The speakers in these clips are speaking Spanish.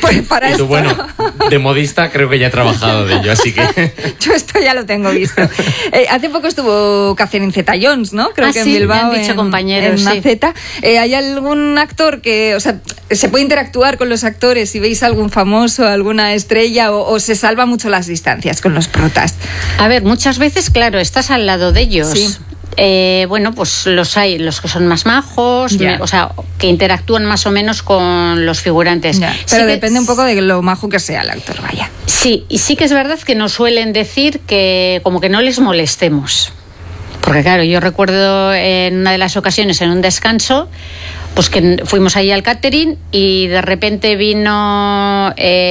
Pues para y tú, esto... bueno, de modista creo que ya he trabajado de ello, así que... Yo esto ya lo tengo visto. Hace poco estuvo Catherine Zeta-Jones, ¿no? Creo que en sí, Bilbao, me han dicho compañeros, en sí. Z. ¿Hay algún actor que, o sea, se puede interactuar con los actores si veis algún famoso, alguna estrella, o se salva mucho las distancias con los protas? A ver, muchas veces, claro, estás al lado de ellos. Sí. Bueno, pues los hay, los que son más majos, o sea, que interactúan más o menos con los figurantes. Ya, Sí pero que depende un poco de lo majo que sea el actor, vaya. Sí, y sí que es verdad que nos suelen decir que como que no les molestemos. Porque claro, yo recuerdo en una de las ocasiones en un descanso, pues que fuimos ahí al catering y de repente vino,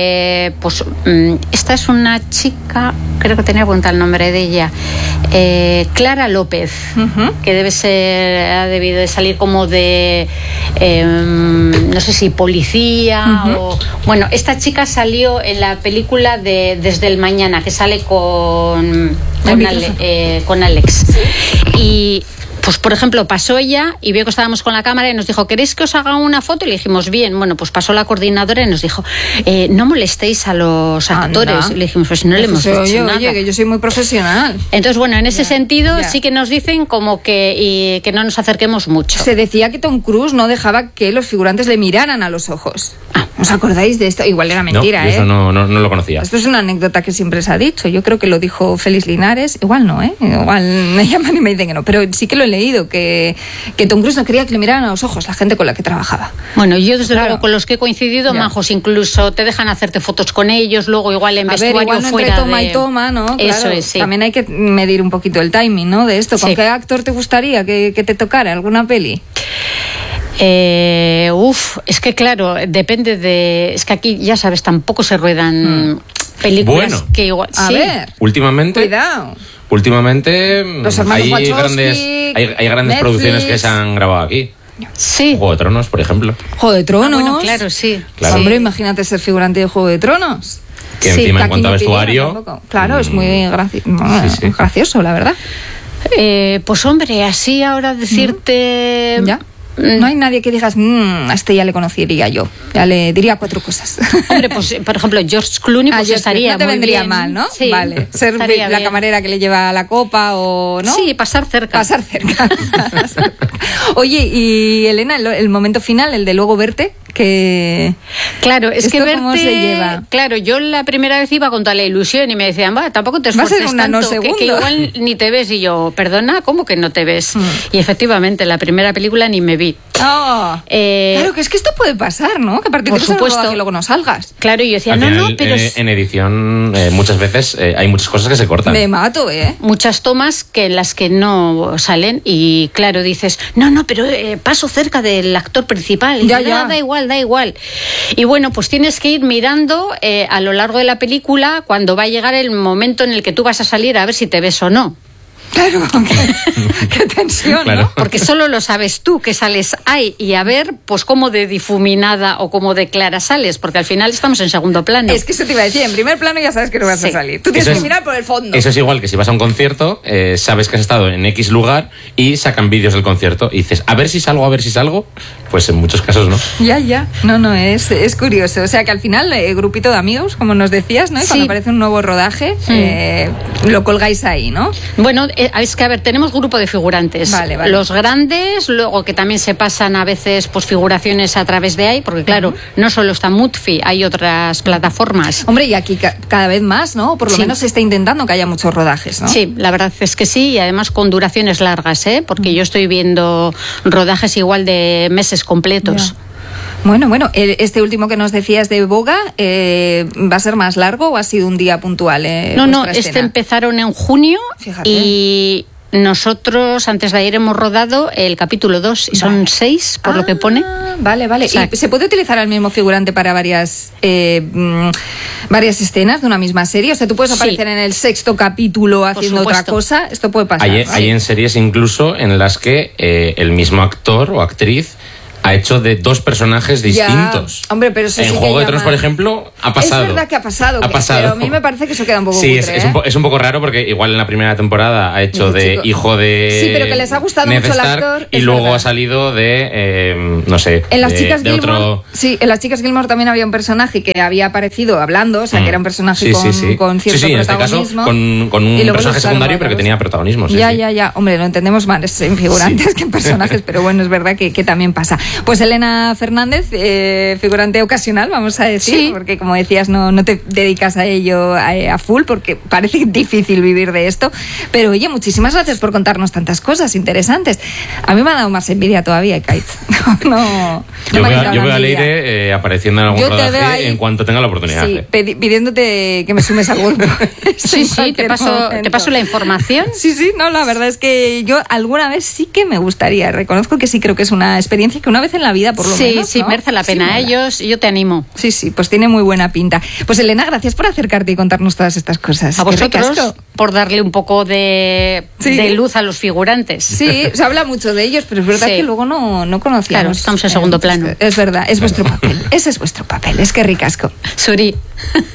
esta es una chica, creo que tenía apuntado el nombre de ella, Clara López, que ha debido de salir como de, no sé si policía o... Bueno, esta chica salió en la película de Desde el Mañana, que sale con Alex. Y... pues por ejemplo pasó ella y vio que estábamos con la cámara y nos dijo, ¿queréis que os haga una foto? Y le dijimos, bien. Bueno, pues pasó la coordinadora y nos dijo, no molestéis a los actores. Anda. Y le dijimos, pues no le hemos dicho nada. Oye, que yo soy muy profesional. Entonces, bueno, en ese sentido ya. sí que nos dicen como que no nos acerquemos mucho. Se decía que Tom Cruise no dejaba que los figurantes le miraran a los ojos. ¿Os acordáis de esto? Igual era mentira, no, yo eso no lo conocía. Esto es una anécdota que siempre se ha dicho. Yo creo que lo dijo Félix Linares. Igual no, ¿eh? Igual me llaman y me dicen que no. Pero sí que lo he leído, que Tom Cruise no quería que le miraran a los ojos la gente con la que trabajaba. Bueno, yo desde luego con los que he coincidido, majos, incluso te dejan hacerte fotos con ellos, luego igual en vestuario igual no fuera entre toma de... y toma, ¿no? Claro, Eso es, sí. También hay que medir un poquito el timing, ¿no? De esto. ¿Con Sí. qué actor te gustaría que te tocara alguna peli? Es que claro, depende de... Es que aquí, ya sabes, tampoco se ruedan películas Bueno, que igual... A sí. ver, Últimamente los hermanos hay Wachowski, grandes Netflix. producciones que se han grabado aquí. Sí. Juego de Tronos, por ejemplo. Juego de Tronos. Bueno, claro, sí. Claro. Hombre, imagínate ser figurante de Juego de Tronos. Que Sí, encima Que en aquí cuanto a no pidieron vestuario... tampoco. Claro, es muy sí. gracioso, la verdad. Pues hombre, así ahora decirte... ¿Ya? No hay nadie que digas, a este ya le conocería yo. Ya le diría 4 cosas. Hombre, pues por ejemplo, George Clooney pues estaría no te muy vendría bien. mal, ¿no? Sí, Vale. Ser estaría la bien. camarera que le lleva la copa o no. Sí, pasar cerca. Pasar cerca. Oye, y Elena, el momento final, el de luego verte, que... Claro, es que ¿Esto verte... cómo se lleva? Claro, yo la primera vez iba con toda la ilusión y me decían, tampoco te Va a ser esfuerces una no tanto, que segundo. igual ni te ves. Y yo, perdona, ¿cómo que no te ves? Y efectivamente, la primera película ni me vi. Oh, claro, que es que esto puede pasar, ¿no? Que por participes en el supuesto. rodaje y luego no salgas. Claro, y yo decía, Al no, final, pero... en edición muchas veces hay muchas cosas que se cortan. Me mato, ¿eh? Muchas tomas que en las que no salen y claro, dices, no, pero paso cerca del actor principal. Y Ya, dices, ya. Da igual. Y bueno, pues tienes que ir mirando a lo largo de la película cuando va a llegar el momento en el que tú vas a salir a ver si te ves o no. Claro, qué tensión, Claro. ¿no? Porque solo lo sabes tú que sales ahí y a ver pues cómo de difuminada o cómo de clara sales, porque al final estamos en segundo plano. Es que eso te iba a decir, en primer plano ya sabes que no vas Sí. a salir. Tú tienes Eso que es- mirar por el fondo. Eso es igual que si vas a un concierto, sabes que has estado en X lugar y sacan vídeos del concierto y dices, a ver si salgo, pues en muchos casos no. Ya. No, es curioso. O sea que al final, grupito de amigos, como nos decías, ¿no? Y cuando Sí. aparece un nuevo rodaje, lo colgáis ahí, ¿no? Bueno, es que a ver, tenemos grupo de figurantes. Vale. Los grandes, luego que también se pasan a veces pues figuraciones a través de ahí, porque claro, no solo está Mutfi, hay otras plataformas. Hombre, y aquí cada vez más, ¿no? Por lo Sí. menos se está intentando que haya muchos rodajes, ¿no? Sí, la verdad es que sí, y además con duraciones largas, porque yo estoy viendo rodajes igual de meses completos. Ya. Bueno, este último que nos decías de Boga, ¿va a ser más largo o ha sido un día puntual? No, vuestra este escena? empezaron en junio. Fíjate. Y nosotros antes de ayer hemos rodado el capítulo 2 y son 6 por lo que pone. Vale. O sea, ¿Y se puede utilizar al mismo figurante para varias escenas de una misma serie? O sea, tú puedes Sí. aparecer en el 6º capítulo haciendo otra supuesto. cosa. Esto puede pasar. Hay, ¿no? hay en series incluso en las que el mismo actor o actriz ha hecho de 2 personajes distintos. Hombre, pero eso en sí Juego que de Tronos, por ejemplo, ha pasado. Es verdad que ha pasado. Ha pasado. Pero a mí me parece que eso queda un poco Sí, cutre, es un poco raro porque igual en la primera temporada ha hecho de hijo de... Sí, pero que les ha gustado Ned mucho el Stark, actor. y luego ha salido de, no sé, en las chicas de Gilmore, otro... sí, en las chicas Gilmore también había un personaje que había aparecido hablando, o sea, que era un personaje con cierto en este caso protagonismo. con un personaje secundario, pero que tenía protagonismo. Ya. Hombre, lo entendemos más en figurantes que en personajes, pero bueno, es verdad que también pasa. Pues Elena Fernández, figurante ocasional, vamos a decir, porque como decías, no te dedicas a ello a full, porque parece difícil vivir de esto. Pero oye, muchísimas gracias por contarnos tantas cosas interesantes. A mí me ha dado más envidia todavía, Kate. Yo veo a Leire apareciendo en algún rodaje en cuanto tenga la oportunidad. Sí, pidiéndote que me sumes al grupo. Sí, te paso la información. Sí, no, la verdad es que yo alguna vez sí que me gustaría. Reconozco que sí, creo que es una experiencia que una vez en la vida, por lo menos. Sí, merece la pena. Yo te animo. Sí, pues tiene muy buena pinta. Pues Elena, gracias por acercarte y contarnos todas estas cosas. A vosotros por darle un poco de luz a los figurantes. Sí, se habla mucho de ellos, pero es verdad que luego no conocíamos. Claro, estamos en segundo plano. Es verdad, es vuestro papel. Ese es vuestro papel. Es que ricasco. Suri.